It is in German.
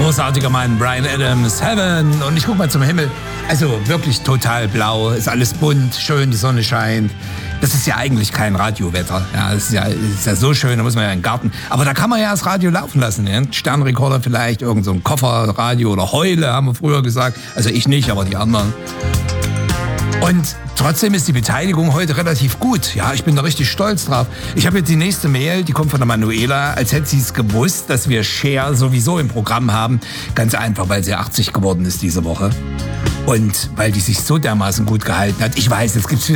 Großartiger Mann, Bryan Adams, Heaven. Und ich guck mal zum Himmel. Also wirklich total blau, ist alles bunt, schön, die Sonne scheint. Das ist ja eigentlich kein Radiowetter. Ja, das ist ja so schön, da muss man ja in den Garten. Aber da kann man ja das Radio laufen lassen. Ja? Sternrekorder vielleicht, irgend so ein Kofferradio oder Heule, haben wir früher gesagt. Also ich nicht, aber die anderen. Und trotzdem ist die Beteiligung heute relativ gut. Ja, ich bin da richtig stolz drauf. Ich habe jetzt die nächste Mail, die kommt von der Manuela, als hätte sie es gewusst, dass wir Cher sowieso im Programm haben. Ganz einfach, weil sie 80 geworden ist diese Woche. Und weil die sich so dermaßen gut gehalten hat. Ich weiß, jetzt gibt's